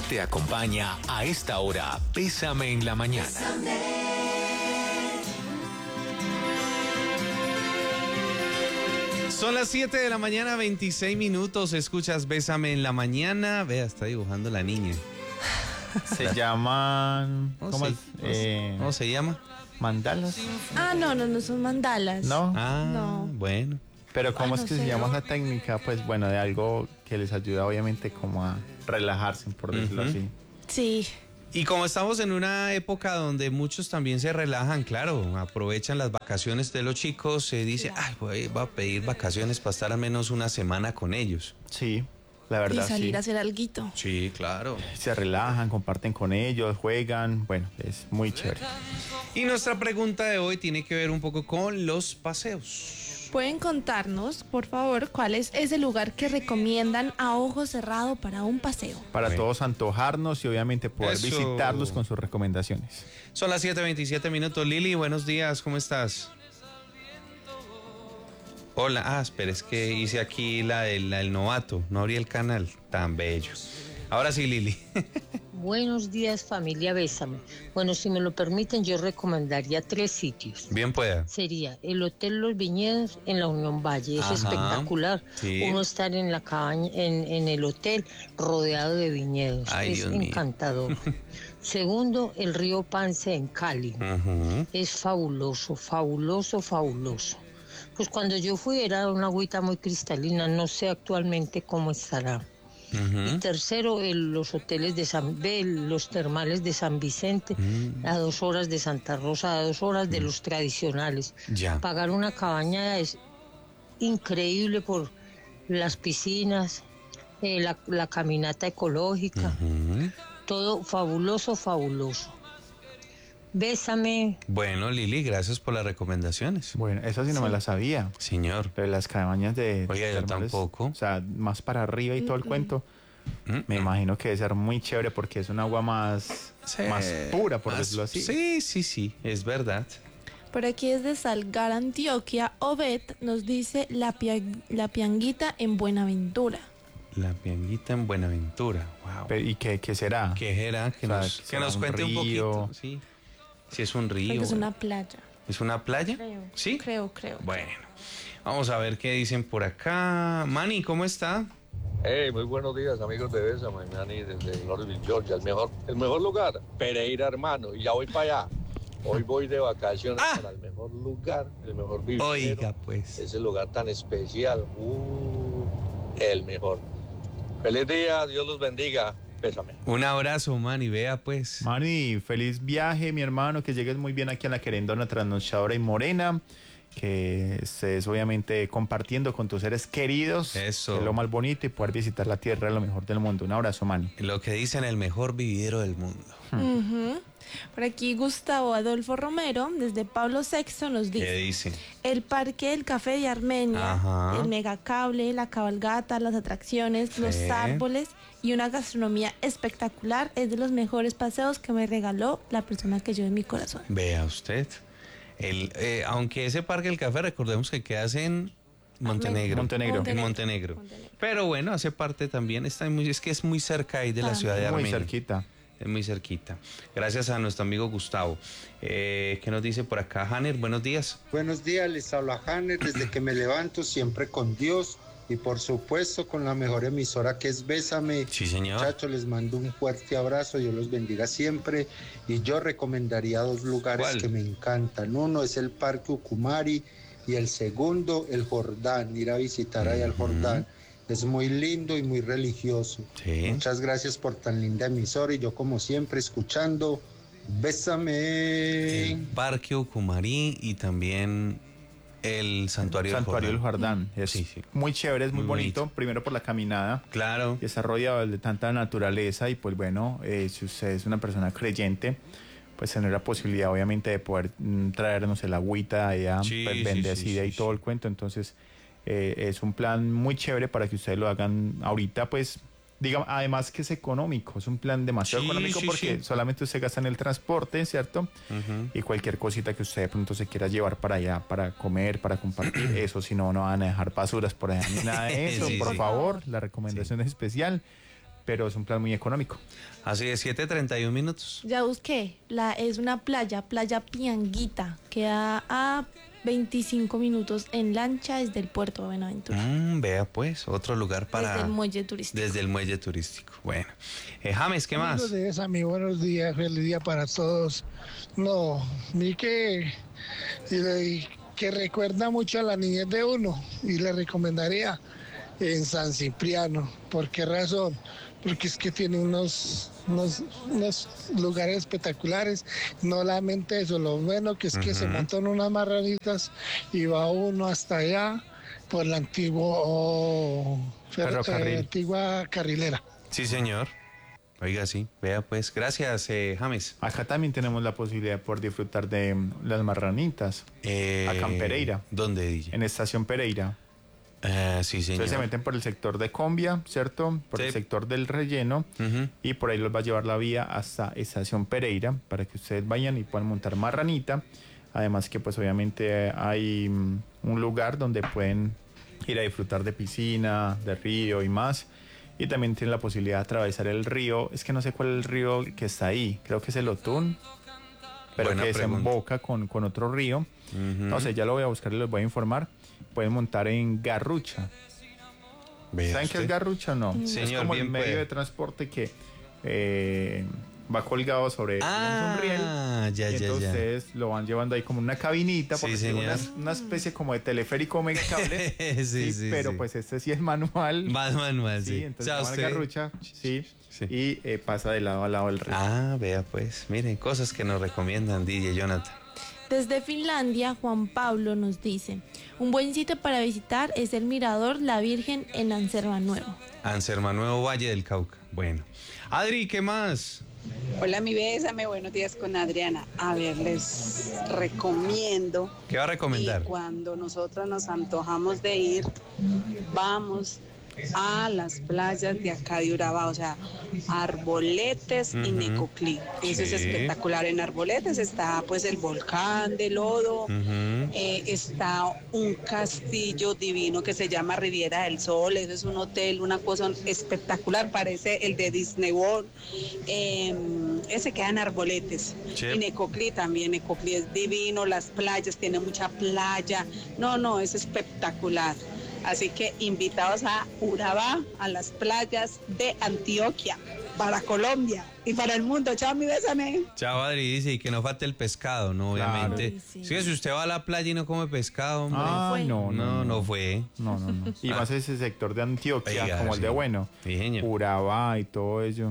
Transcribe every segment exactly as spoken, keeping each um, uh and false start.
Te acompaña a esta hora Bésame en la Mañana. Son las siete de la mañana, veintiséis minutos. Escuchas Bésame en la Mañana. Vea, está dibujando la niña. Se llaman... ¿Cómo, ¿Cómo, se, es? Eh, ¿Cómo se llama? ¿Mandalas? Ah, no, no, no son mandalas. ¿No? Ah, No. bueno. Pero ¿cómo Ah, es no que sé. se llama esa técnica? Pues bueno, de algo que les ayuda obviamente como a relajarse, por decirlo Ujú. así. Sí. Y como estamos en una época donde muchos también se relajan, claro, aprovechan las vacaciones de los chicos, se dice, Claro. ay, voy, voy a pedir vacaciones para estar al menos una semana con ellos. Sí, la Y verdad salir sí. a hacer alguito. Sí, claro. Se relajan, comparten con ellos, juegan, bueno, es muy chévere. Y nuestra pregunta de hoy tiene que ver un poco con los paseos. Pueden contarnos, por favor, cuál es ese lugar que recomiendan a ojo cerrado para un paseo. Para Bueno. todos antojarnos y obviamente poder Eso. visitarlos con sus recomendaciones. Son las siete veintisiete minutos. Lili, buenos días, ¿cómo estás? Hola, ah, espera, es que hice aquí la del, la del novato, no abrí el canal, tan bello. Ahora sí, Lili. Buenos días, familia Bésame. Bueno, si me lo permiten, yo recomendaría tres sitios. Bien pueda. Sería el Hotel Los Viñedos en la Unión Valle, es Ajá, espectacular. sí. Uno estar en la cabaña, en, en el hotel rodeado de viñedos, Ay, es Dios mío. encantador. Segundo, el río Pance en Cali, Ujú. es fabuloso, fabuloso, fabuloso. Pues cuando yo fui era una agüita muy cristalina, no sé actualmente cómo estará. Ujú. Y tercero, el- los hoteles de San de los termales de San Vicente, Mm. a dos horas de Santa Rosa, a dos horas de los tradicionales. Ya. Pagar una cabaña es increíble por las piscinas, eh, la, la caminata ecológica, Ujú. todo fabuloso, fabuloso. Bésame. Bueno, Lili, gracias por las recomendaciones. Bueno, esa sí no me la sabía. Señor. Pero las cabañas de... Oiga, yo termales, tampoco. O sea, más para arriba y todo el cuento. Mm, Me imagino que debe ser muy chévere porque es un agua más, sí, más pura, por más- decirlo así. Sí, sí, sí, es verdad. Por aquí desde Salgar, Antioquia, Obed nos dice la, pia- la pianguita en Buenaventura. La pianguita en Buenaventura. Wow. Pero, ¿y qué, qué será? ¿Qué era? Que O sea, nos, que que será nos un cuente un río. poquito. Sí. Si es un río. Porque es una playa. ¿Es una playa? Creo. ¿Sí? Creo, creo. Bueno, vamos a ver qué dicen por acá. Manny, ¿cómo está? Hey, muy buenos días, amigos de Bésame, Manny, desde Northville, Georgia. El mejor, el mejor lugar, Pereira, hermano. Y ya voy para allá. Hoy voy de vacaciones Ah. para el mejor lugar, el mejor vivero. Oiga, pues. Ese lugar tan especial. Uh, el mejor. Feliz día, Dios los bendiga. Bésame. Un abrazo, Manny. Vea, pues. Mani, feliz viaje, mi hermano, que llegues muy bien aquí a la Querendona Trasnochadora y Morena, que estés obviamente compartiendo con tus seres queridos, Eso. que es lo más bonito, y poder visitar la tierra, lo mejor del mundo. Un abrazo, Mani. Lo que dicen el mejor vividero del mundo. Ujú. Por aquí Gustavo Adolfo Romero, desde Pablo sexto, nos ¿Qué dice dicen? el Parque del Café de Armenia, Ajá. el megacable, la cabalgata, las atracciones, los Sí. árboles y una gastronomía espectacular. Es de los mejores paseos que me regaló la persona que llevo en mi corazón. Vea usted. El, eh, aunque ese Parque del Café, recordemos que queda en Montenegro. Montenegro. En Montenegro. Montenegro. Pero bueno, hace parte también, está muy, es que es muy cerca ahí de la ciudad de Muy Armenia. cerquita. Es muy cerquita. Gracias a nuestro amigo Gustavo. Eh, ¿Qué nos dice por acá, Hanner? Buenos días. Buenos días, les habla Hanner. Desde que me levanto siempre con Dios y por supuesto con la mejor emisora que es Bésame. Sí, señor. Muchachos, les mando un fuerte abrazo, Dios los bendiga siempre. Y yo recomendaría dos lugares ¿Cuál? que me encantan. Uno es el Parque Ucumari y el segundo el Jordán, ir a visitar allá al Ujú. Jordán. Es muy lindo y muy religioso. Sí. Muchas gracias por tan linda emisora y yo como siempre escuchando Bésame. El Parque Ucumarí y también el Santuario, del Santuario del Jordán. Jordán. Es Sí, sí. muy chévere, es muy, Muy bonito. bonito. Primero por la caminada. Claro. Y está rodeado de tanta naturaleza y pues bueno, eh, si usted es una persona creyente, pues tener la posibilidad obviamente de poder mm, traernos el agüita allá, Sí, pues, sí, bendecida sí, y sí, todo sí. el cuento. Entonces eh, es un plan muy chévere para que ustedes lo hagan ahorita, pues diga, además que es económico, es un plan demasiado Sí, económico sí, porque sí. solamente usted gasta en el transporte, ¿cierto? Ujú. Y cualquier cosita que usted de pronto se quiera llevar para allá, para comer, para compartir, eso si no, no van a dejar basuras por allá ni nada de eso, Sí, por sí. favor, la recomendación es especial. pero es un plan muy económico. Así es, siete treinta y un minutos. Ya busqué, la, es una playa, playa Pianguita, queda a veinticinco minutos en lancha desde el puerto de Buenaventura. Mm, vea pues, otro lugar para... Desde el muelle turístico. Desde el muelle turístico. Bueno. Eh, James, ¿qué más? Buenos días, a mí, buenos días, feliz día para todos. No, ni que, y- que recuerda mucho a la niñez de uno y le recomendaría en San Cipriano. ¿Por qué razón? Porque es que tiene unos, unos, unos lugares espectaculares. No solamente eso, lo bueno que es que se Ujú. montan unas marranitas y va uno hasta allá por la antigua, oh, fer- Ferrocarril. eh, antigua carrilera. Sí, señor. Oiga, sí. Vea pues. Gracias, eh, James. Acá también tenemos la posibilidad de poder disfrutar de mm, las marranitas, Eh, Acá en Pereira. ¿Dónde, D J? en Estación Pereira. Eh, sí, señor. Entonces se meten por el sector de Combia, ¿cierto? Por Sí. el sector del relleno. Ujú. Y por ahí los va a llevar la vía hasta Estación Pereira para que ustedes vayan y puedan montar marranita. Además que pues obviamente hay mm, un lugar donde pueden ir a disfrutar de piscina, de río y más. Y también tienen la posibilidad de atravesar el río. Es que no sé cuál es el río que está ahí. Creo que es el Otún. Pero Buena que pregunta. desemboca con, con otro río. Ujú. No sé, ya lo voy a buscar y les voy a informar. Pueden montar en Garrucha. Vea ¿Saben qué usted. es Garrucha o no? es Señor, como el bien medio puede. de transporte que eh, va colgado sobre digamos, un riel. Ah, ya, y ya, entonces ya. ustedes lo van llevando ahí como una cabinita, Sí, porque tiene señor. una, una especie como de teleférico megacable. Sí, sí, sí, pero sí. pues este sí es manual. Más manual, sí. Sí, entonces O sea, se llama usted- Garrucha, sí, Sí. y eh, pasa de lado a lado del río. Ah, vea pues. Miren, cosas que nos recomiendan, D J Jonathan. Desde Finlandia, Juan Pablo nos dice, un buen sitio para visitar es el Mirador La Virgen en Anserma Nuevo. Anserma Nuevo, Valle del Cauca. Bueno. Adri, ¿qué más? Hola, mi bésame, buenos días con Adriana. A ver, les recomiendo ¿Qué va a que recomendar? cuando nosotros nos antojamos de ir, vamos a las playas de acá de Urabá, o sea, Arboletes y Ujú. Necoclí. Eso es Sí. espectacular. En Arboletes está pues el volcán de lodo. Ujú. Eh, está un castillo divino que se llama Riviera del Sol. Eso es un hotel, una cosa espectacular, parece el de Disney World. Eh, ese queda en Arboletes. Sí. Y Necoclí también. Necoclí es divino, las playas, tiene mucha playa. No, no, es espectacular. Así que invitados a Urabá, a las playas de Antioquia, para Colombia y para el mundo. Chao, mi bésame. Chao, Adri, dice, y que no falte el pescado, ¿no? Claro. Obviamente. Ay, sí. Sí, si usted va a la playa y no come pescado, hombre. Ah, fue. no, no, no fue. No, no, no. Y más ese sector de Antioquia, Oiga, como el de sí. Bueno, Sí, señor. Urabá y todo ello.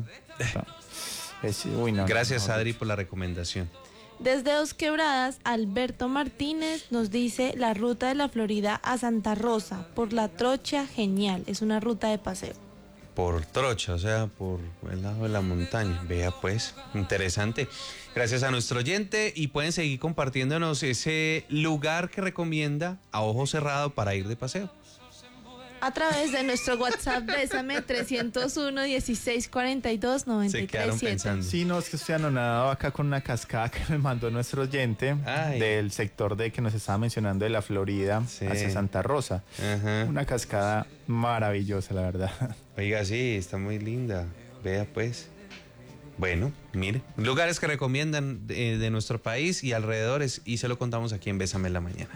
Es- uy, no, no, Gracias, no, Adri, por la recomendación. Desde Dos Quebradas, Alberto Martínez nos dice la ruta de la Florida a Santa Rosa por la Trocha, genial, es una ruta de paseo. Por Trocha, o sea, por el lado de la montaña. Vea pues, interesante. Gracias a nuestro oyente y pueden seguir compartiéndonos ese lugar que recomienda a ojo cerrado para ir de paseo. A través de nuestro WhatsApp, bésame trescientos uno, dieciséis cuarenta y dos, noventa y Se tres quedaron siete. pensando. Sí, no, es que estoy anonadado acá con una cascada que me mandó nuestro oyente Ay. del sector de que nos estaba mencionando de la Florida Sí. hacia Santa Rosa. Ajá. Una cascada maravillosa, la verdad. Oiga, sí, está muy linda. Vea pues. Bueno, mire, lugares que recomiendan de, de nuestro país y alrededores y se lo contamos aquí en Bésame en la Mañana.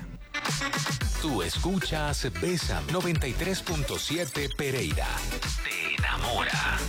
Tú escuchas Bésame noventa y tres punto siete Pereira. Te enamora.